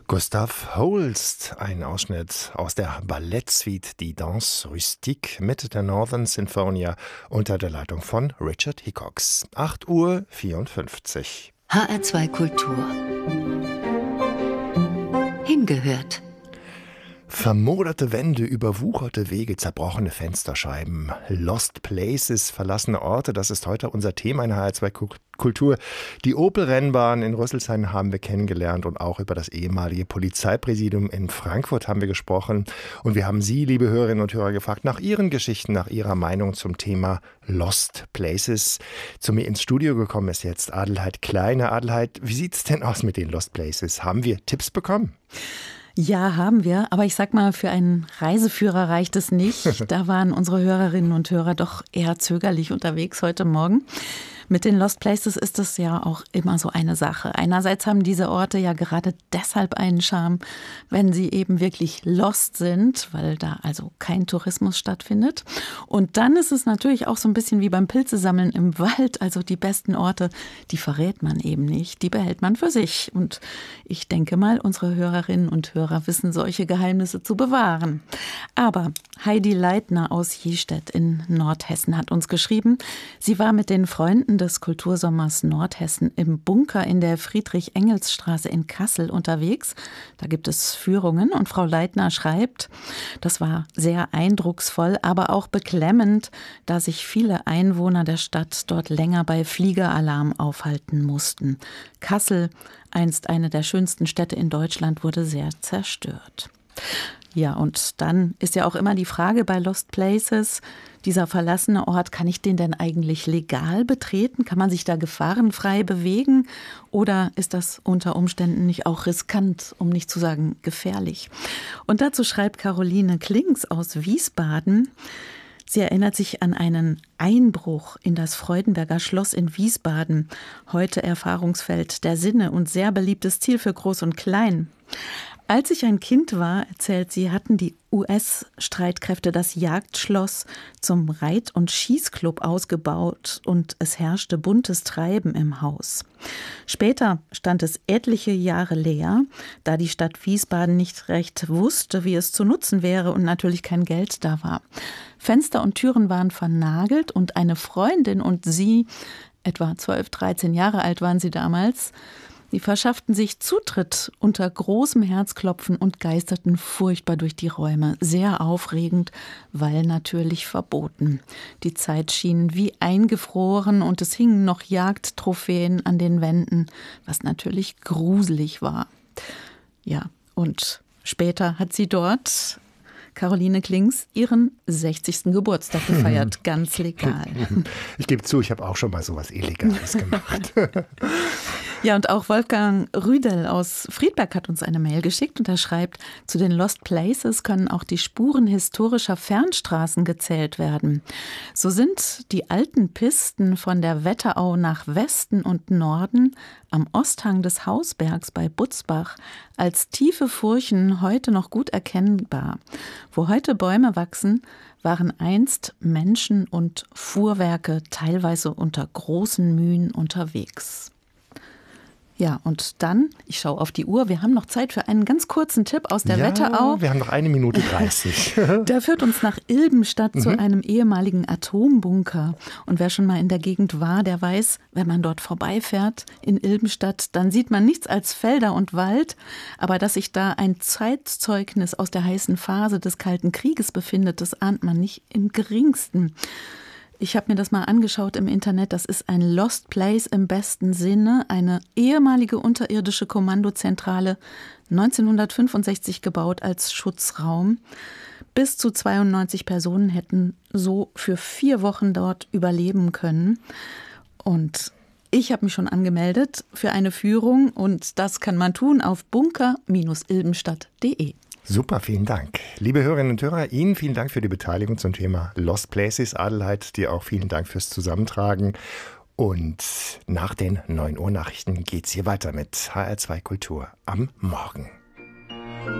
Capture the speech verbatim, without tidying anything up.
Gustav Holst, ein Ausschnitt aus der Ballettsuite Die Danse Rustique mit der Northern Sinfonia unter der Leitung von Richard Hickox. acht Uhr vierundfünfzig. H R zwei Kultur. Hingehört. Vermoderte Wände, überwucherte Wege, zerbrochene Fensterscheiben, Lost Places, verlassene Orte, das ist heute unser Thema in H R zwei Kultur. Die Opel-Rennbahn in Rüsselsheim haben wir kennengelernt und auch über das ehemalige Polizeipräsidium in Frankfurt haben wir gesprochen. Und wir haben Sie, liebe Hörerinnen und Hörer, gefragt nach Ihren Geschichten, nach Ihrer Meinung zum Thema Lost Places. Zu mir ins Studio gekommen ist jetzt Adelheid Kleine. Adelheid, wie sieht es denn aus mit den Lost Places? Haben wir Tipps bekommen? Ja, haben wir. Aber ich sag mal, für einen Reiseführer reicht es nicht. Da waren unsere Hörerinnen und Hörer doch eher zögerlich unterwegs heute Morgen. Mit den Lost Places ist es ja auch immer so eine Sache. Einerseits haben diese Orte ja gerade deshalb einen Charme, wenn sie eben wirklich lost sind, weil da also kein Tourismus stattfindet. Und dann ist es natürlich auch so ein bisschen wie beim Pilzesammeln im Wald. Also die besten Orte, die verrät man eben nicht, die behält man für sich. Und ich denke mal, unsere Hörerinnen und Hörer wissen solche Geheimnisse zu bewahren. Aber Heidi Leitner aus Jiestedt in Nordhessen hat uns geschrieben, sie war mit den Freunden des Kultursommers Nordhessen im Bunker in der Friedrich-Engels-Straße in Kassel unterwegs. Da gibt es Führungen und Frau Leitner schreibt, das war sehr eindrucksvoll, aber auch beklemmend, da sich viele Einwohner der Stadt dort länger bei Fliegeralarm aufhalten mussten. Kassel, einst eine der schönsten Städte in Deutschland, wurde sehr zerstört. Ja, und dann ist ja auch immer die Frage bei Lost Places, dieser verlassene Ort, kann ich den denn eigentlich legal betreten? Kann man sich da gefahrenfrei bewegen? Oder ist das unter Umständen nicht auch riskant, um nicht zu sagen gefährlich? Und dazu schreibt Caroline Klings aus Wiesbaden. Sie erinnert sich an einen Einbruch in das Freudenberger Schloss in Wiesbaden. Heute Erfahrungsfeld der Sinne und sehr beliebtes Ziel für Groß und Klein. Als ich ein Kind war, erzählt sie, hatten die U S-Streitkräfte das Jagdschloss zum Reit- und Schießclub ausgebaut und es herrschte buntes Treiben im Haus. Später stand es etliche Jahre leer, da die Stadt Wiesbaden nicht recht wusste, wie es zu nutzen wäre und natürlich kein Geld da war. Fenster und Türen waren vernagelt und eine Freundin und sie, etwa zwölf, dreizehn Jahre alt waren sie damals, die verschafften sich Zutritt unter großem Herzklopfen und geisterten furchtbar durch die Räume. Sehr aufregend, weil natürlich verboten. Die Zeit schien wie eingefroren und es hingen noch Jagdtrophäen an den Wänden, was natürlich gruselig war. Ja, und später hat sie dort, Caroline Klings, ihren sechzigsten Geburtstag gefeiert, ganz legal. Ich gebe zu, ich habe auch schon mal sowas Illegales gemacht. Ja, und auch Wolfgang Rüdel aus Friedberg hat uns eine Mail geschickt und er schreibt, zu den Lost Places können auch die Spuren historischer Fernstraßen gezählt werden. So sind die alten Pisten von der Wetterau nach Westen und Norden am Osthang des Hausbergs bei Butzbach als tiefe Furchen heute noch gut erkennbar. Wo heute Bäume wachsen, waren einst Menschen und Fuhrwerke teilweise unter großen Mühen unterwegs. Ja, und dann, ich schaue auf die Uhr, wir haben noch Zeit für einen ganz kurzen Tipp aus der ja, Wetterau. Wir haben noch eine Minute dreißig. Der führt uns nach Ilbenstadt mhm. zu einem ehemaligen Atombunker. Und wer schon mal in der Gegend war, der weiß, wenn man dort vorbeifährt in Ilbenstadt, dann sieht man nichts als Felder und Wald. Aber dass sich da ein Zeitzeugnis aus der heißen Phase des Kalten Krieges befindet, das ahnt man nicht im geringsten. Ich habe mir das mal angeschaut im Internet. Das ist ein Lost Place im besten Sinne. Eine ehemalige unterirdische Kommandozentrale, neunzehnhundertfünfundsechzig gebaut als Schutzraum. Bis zu zweiundneunzig Personen hätten so für vier Wochen dort überleben können. Und ich habe mich schon angemeldet für eine Führung. Und das kann man tun auf bunker Bindestrich ilbenstadt punkt de. Super, vielen Dank. Liebe Hörerinnen und Hörer, Ihnen vielen Dank für die Beteiligung zum Thema Lost Places. Adelheid, dir auch vielen Dank fürs Zusammentragen. Und nach den neun Uhr Nachrichten geht's hier weiter mit H R zwei Kultur am Morgen.